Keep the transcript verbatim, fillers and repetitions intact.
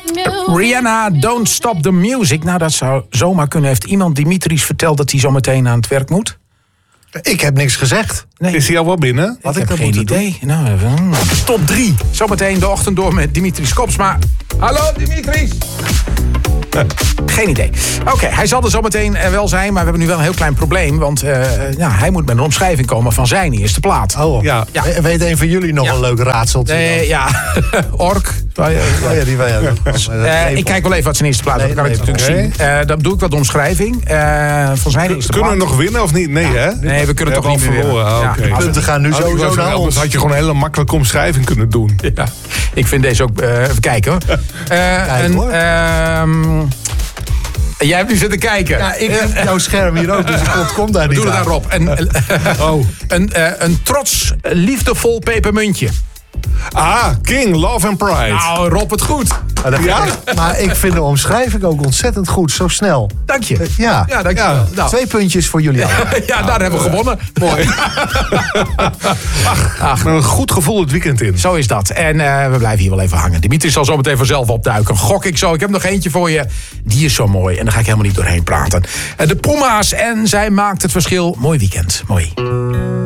Rihanna, Don't Stop the Music. Nou, dat zou zomaar kunnen. Heeft iemand Dimitris verteld dat hij zo meteen aan het werk moet? Ik heb niks gezegd. Nee. Is hij al wel binnen? Had ik, ik heb geen idee. Nou, even. Top drie. Zometeen de ochtend door met Dimitris Kopsma. Hallo Dimitris. Geen idee. Oké, okay, hij zal er zometeen wel zijn, maar we hebben nu wel een heel klein probleem. Want uh, ja, hij moet met een omschrijving komen van zijn eerste plaat. Oh, ja. ja. Weet een van jullie nog ja. een leuk raadseltje? Nee, ja, Ork. Oh ja, die wij uh, Ik kijk wel even wat zijn eerste plaat is. Nee, dat kan nee, ik natuurlijk okay. zien. Uh, dan doe ik wat de omschrijving uh, van zijn eerste Kunnen plaat. we nog winnen of niet? Nee, ja. hè? Nee, we kunnen we toch niet verloren. Ah, ja. okay. De punten gaan nu sowieso naar ons. Anders had je gewoon een hele makkelijke omschrijving kunnen doen. Ja. Ik vind deze ook... Uh, even kijken hoor. Uh, Kijk, een, hoor. Uh, Jij hebt nu zitten kijken. Ja, ik heb jouw scherm hier ook, dus ik kom, kom daar niet Doe aan. Doe daarop. Een, oh. een, uh, een trots, liefdevol pepermuntje. Ah, King, Love and Pride. Nou, Rob, het goed. Ja, ja? Maar ik vind de omschrijving ook ontzettend goed, zo snel. Dank je. Uh, ja, ja, dank je. Ja. Nou. Twee puntjes voor jullie allemaal. Ja, ja, daar hebben we gewonnen. Mooi. Ach, Ach, met een goed gevoel het weekend in. Zo is dat. En uh, we blijven hier wel even hangen. Dimitri zal zo meteen vanzelf opduiken. Gok ik zo. Ik heb nog eentje voor je. Die is zo mooi. En daar ga ik helemaal niet doorheen praten. Uh, de Puma's en zij maakt het verschil. Mooi weekend. Mooi.